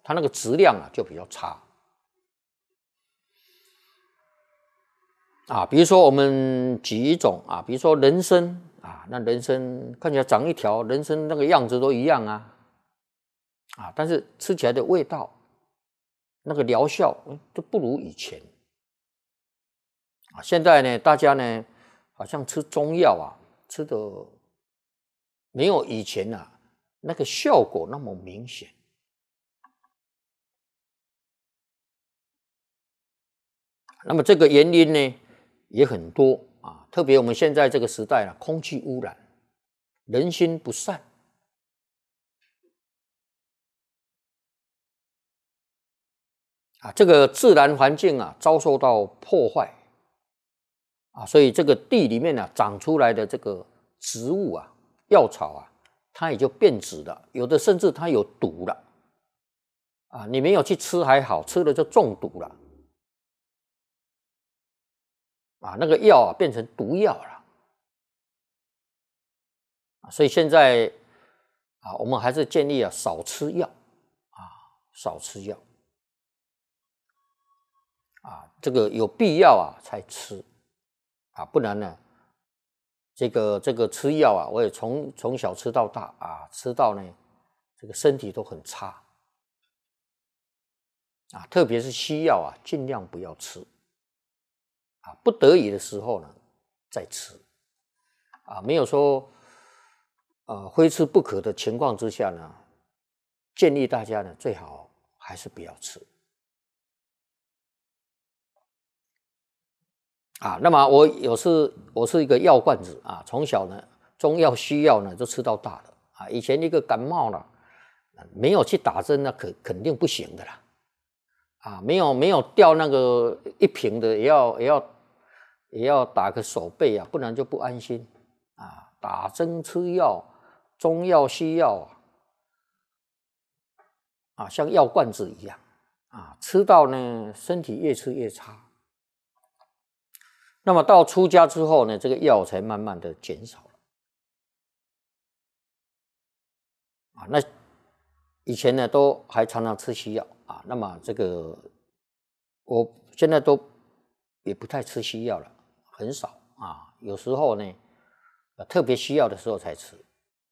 它那个质量啊就比较差。比如说我们举一种比如说人参那人参看起来长一条，人参那个样子都一样但是吃起来的味道，那个疗效都不如以前。现在呢，大家呢好像吃中药吃的没有以前那个效果那么明显。那么这个原因呢也很多特别我们现在这个时代空气污染，人心不善这个自然环境遭受到破坏所以这个地里面长出来的这个植物药草它也就变质了，有的甚至它有毒了你没有去吃还好，吃了就中毒了那个药变成毒药了所以现在我们还是建议少吃药少吃药这个有必要才吃不然呢这个吃药我也从小吃到大吃到呢这个身体都很差特别是西药尽量不要吃不得已的时候呢再吃没有说非吃不可的情况之下呢，建议大家呢最好还是不要吃那么我是一个药罐子从小呢中药西药呢就吃到大了以前一个感冒了没有去打针肯定不行的啦没有掉那个一瓶的也要打个手背不然就不安心打针吃药中药西药像药罐子一样吃到呢身体越吃越差。那么到出家之后呢，这个药才慢慢的减少了那以前呢都还常常吃西药那么这个我现在都也不太吃西药了，很少有时候呢特别需要的时候才吃。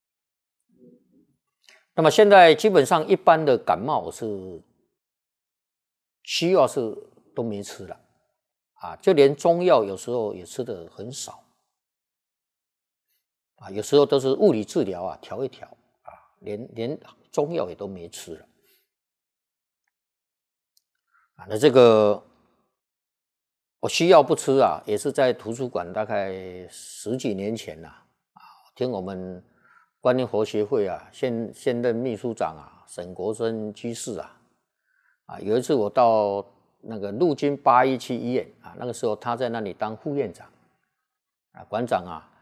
那么现在基本上一般的感冒是西药是都没吃了就连中药有时候也吃的很少有时候都是物理治疗调一调连中药也都没吃了那这个我西药不吃也是在图书馆大概10几年前听我们观念佛协会现任秘书长沈国珍居士有一次我到那个陆军817医院那个时候他在那里当副院长馆长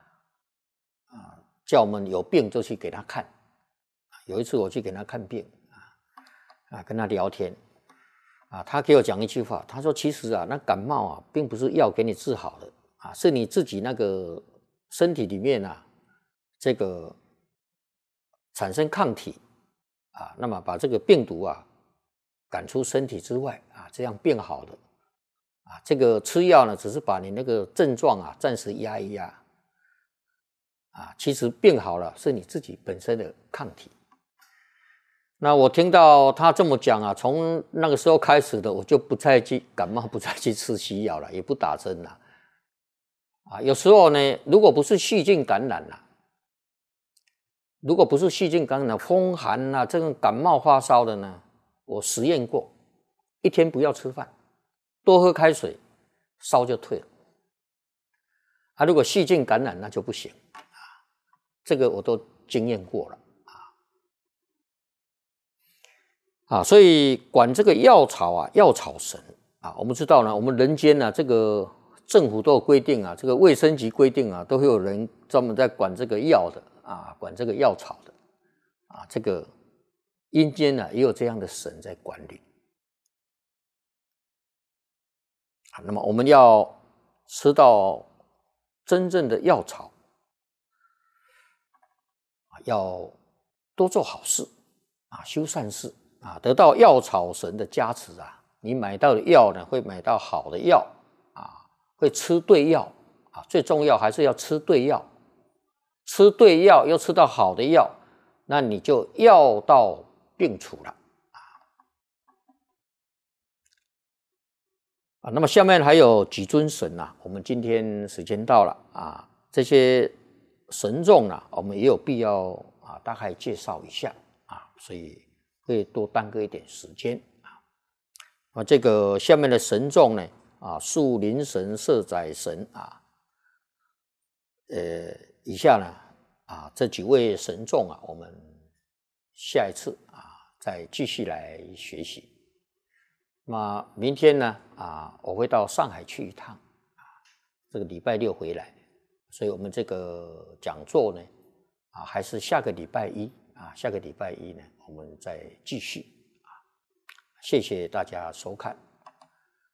叫我们有病就去给他看有一次我去给他看病跟他聊天他给我讲一句话，他说其实那感冒并不是药给你治好的是你自己那个身体里面这个产生抗体那么把这个病毒赶出身体之外这样变好的这个吃药呢只是把你那个症状暂时压一压其实病好了是你自己本身的抗体。那我听到他这么讲从那个时候开始的我就不再去感冒不再去吃西药了，也不打针了有时候呢如果不是细菌感染风寒这种感冒发烧的呢，我实验过一天不要吃饭，多喝开水，烧就退了如果细菌感染那就不行这个我都经验过了所以管这个药草药草神我们知道呢，我们人间这个政府都有规定这个卫生局规定都会有人专门在管这个药的管这个药草的这个阴间也有这样的神在管理那么我们要吃到真正的药草要多做好事修善事得到药草神的加持啊，你买到的药呢，会买到好的药会吃对药最重要还是要吃对药，吃对药又吃到好的药，那你就药到病除了那么下面还有几尊神我们今天时间到了这些神众我们也有必要大概介绍一下所以会多耽搁一点时间这个下面的神众呢树林神、社宰神以下呢这几位神众我们下一次再继续来学习。那明天呢我会到上海去一趟这个礼拜六回来，所以我们这个讲座呢还是下个礼拜一下个礼拜一呢我们再继续谢谢大家收看。